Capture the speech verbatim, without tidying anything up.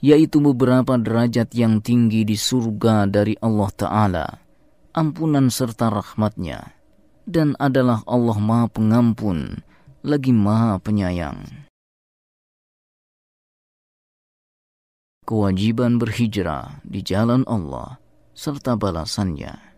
yaitu beberapa derajat yang tinggi di surga dari Allah Ta'ala, ampunan serta rahmatnya, dan adalah Allah Maha Pengampun, lagi Maha Penyayang. Kewajiban berhijrah di jalan Allah serta balasannya.